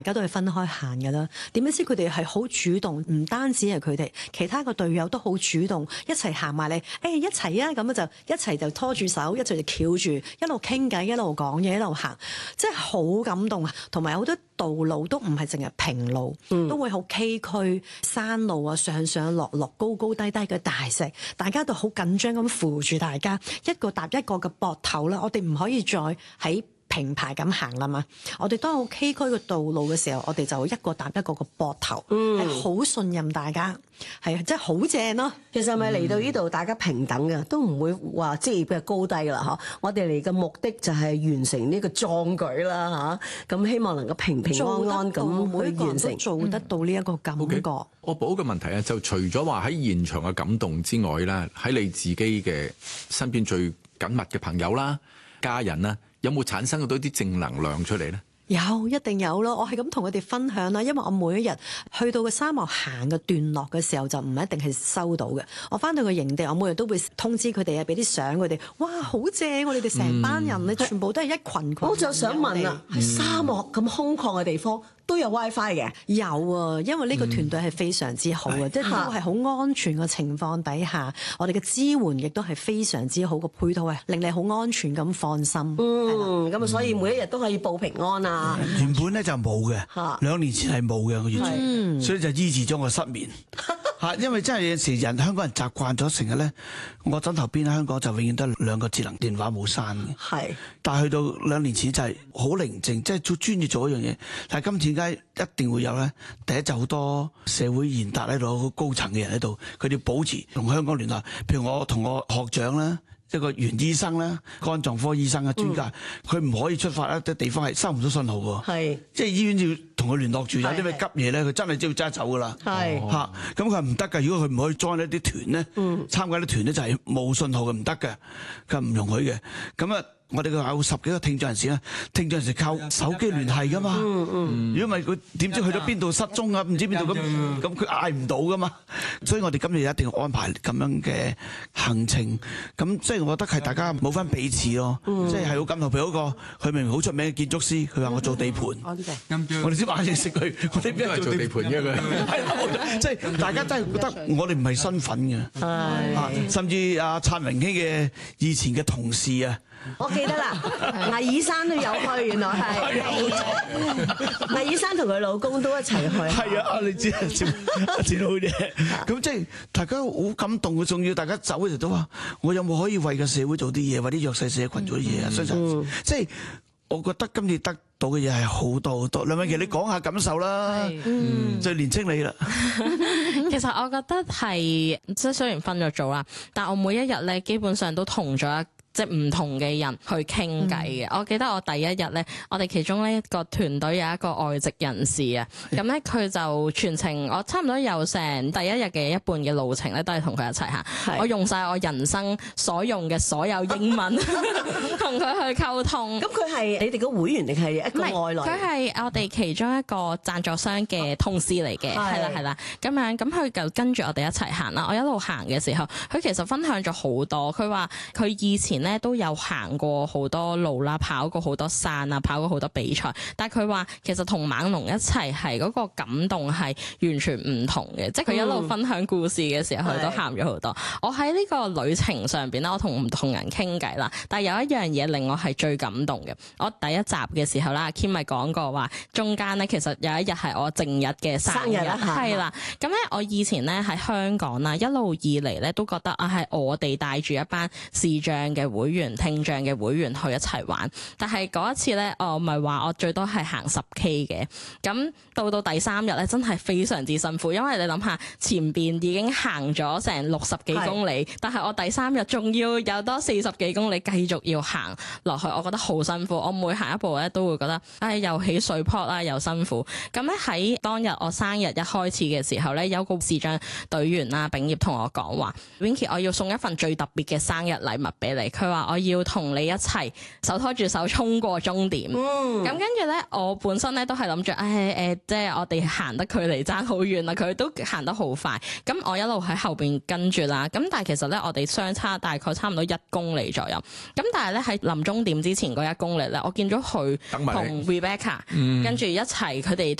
而家都係分開行㗎啦。點樣知佢哋係好主動？唔單止係佢哋，其他個隊友都好主動，一齊行埋嚟，一齊啊！咁就一齊就拖住手，一齊就翹住，一路傾偈，一路講嘢，一路行，真係好感動啊！同埋好多道路都唔係淨係平路，都會好崎嶇山路啊，上上落落，高高低低嘅大石，大家都好緊張咁扶住大家，一個搭一個嘅膊頭啦。我哋唔可以再喺平排咁行啦嘛，我哋當好崎嶇嘅道路嘅時候，我哋就一個搭一個嘅膊頭，係好信任大家，係真係好正咯。 其實係咪嚟到呢度大家平等嘅，都唔會話職業嘅高低㗎啦嗬。我哋嚟嘅目的就係完成呢個壯舉啦嚇，咁希望能夠平平安安咁去完成， 做得到呢一個感覺。 我補個問題啊，就除咗話喺現場嘅感動之外咧，喺你自己嘅身邊最緊密嘅朋友啦、家人啦，有冇產生到啲正能量出嚟咧？ 有，一定有咯。我係咁同佢哋分享啦，因為我每一日去到個沙漠行嘅段落嘅時候，就唔一定係收到嘅。我翻到個營地，我每日都會通知佢哋啊，俾啲相佢哋。哇，好正！我哋成班人咧，全部都係一群。 我就想問啊，喺沙漠咁空曠嘅地方都有 WiFi 嘅？ 有啊，因為呢個團隊係非常之好嘅，即係都係好安全嘅情況底下，我哋嘅支援亦都係非常之好嘅配套，係令你好安全咁放心。 咁啊，所以每一日都可以報平安啊。 原本咧就冇嘅，2年前係冇嘅，我完全，所以就醫治咗我失眠。因為真係有時香港人習慣咗成日咧，我枕頭邊香港就永遠得2個智能電話冇閂嘅。但係去到2年前就係好寧靜，即係做專業做一樣嘢。但係今次點解一定會有咧？第一就好多社會賢達喺度，好高層嘅人喺度，佢哋保持同香港聯絡。譬如我同我學長啦，一個袁醫生啦，肝臟科醫生嘅專家，佢唔可以出發一啲地方係收唔到信號喎。即係醫院要同佢聯絡住，有啲咩急嘢咧，佢真係只要揸走噶啦。咁佢係唔得㗎。如果佢唔可以 join 一啲團咧，參加啲團咧就係冇信號嘅，唔得嘅，佢唔容許嘅。咁啊，我哋有10幾個聽障人士咧，聽障人士靠手機聯繫噶嘛。如果唔係佢點知去咗邊度失蹤啊？唔知邊度咁佢嗌唔到噶嘛。所以我哋今日一定要安排咁樣嘅行程。咁即係我覺得係大家冇分彼此咯。即係好感動。譬如嗰個佢明明好出名嘅建築師，佢話我做地盤。我哋先話認識佢，我哋邊係做地盤嘅佢。係即係大家真係覺得我哋唔係身份嘅。甚至阿燦榮兄嘅以前嘅同事啊。 我記得啦，魏爾山都有去，原來係魏爾山同佢老公都一齊去。 係啊，你知啊，知道嘅。咁即係大家好感動嘅，仲要大家走嘅時候都話：我有冇可以為個社會做啲嘢，為啲弱勢社群做啲嘢啊？相信即係我覺得今次得到嘅嘢係好多好多。梁詠琪，你講下感受啦。最年青你啦。 其實我覺得係即係雖然分咗組啦，但我每一日咧基本上都同咗即係唔同嘅人去傾偈嘅。我記得我第一日咧，我哋其中呢一個團隊有一個外籍人士啊，咁咧佢就全程我差唔多有成第一日嘅一半嘅路程咧，都係同佢一齊行。我用晒我人生所用嘅所有英文同佢去溝通。 咁佢係你哋個會員定係一個外來？ 佢係我哋其中一個贊助商嘅同事嚟嘅，係啦。咁樣咁佢就跟住我哋一齊行啦。我一路行嘅時候，佢其實分享咗好多。佢話佢以前咧都有行過好多路啦，跑過好多山啊，跑過好多比賽。但係佢話其實同猛龍一齊係嗰個感動係完全唔同嘅，即係佢一路分享故事嘅時候，佢都喊咗好多。我喺呢個旅程上邊咧，我同唔同人傾偈啦，但係有一樣嘢令我係最感動嘅。我第一集嘅時候啦，阿 Kim 咪講過話，中間咧其實有一日係我正日嘅生日，係啦。咁咧我以前咧喺香港啦，一路以嚟咧都覺得啊係我哋帶住一班視障嘅會員、聽障嘅會員去一齊玩，但係嗰一次咧，我咪話我最多係行10K 嘅，咁到第3日咧，真係非常之辛苦，因為你諗下前邊已經行咗成60幾公里，但係我第3日仲要有多40幾公里繼續要行落去，我覺得好辛苦。我每行一步咧都會覺得，又起水泡啦，又辛苦。咁咧喺當日我生日一開始嘅時候咧，有個視障隊員啦，炳業同我講話 ，Winky， 我要送一份最特別嘅生日禮物俾你。 佢話我要同你一齊手拖住手衝過終點。咁跟住咧，我本身咧都係諗住，即係我哋行得距離爭好遠啦，佢都行得好快。咁我一路喺後邊跟住啦。咁但係其實咧，我哋相差大概差唔多1公里左右。咁但係咧喺臨終點之前嗰1公里咧，我見咗佢同 Rebecca 跟住一齊，佢哋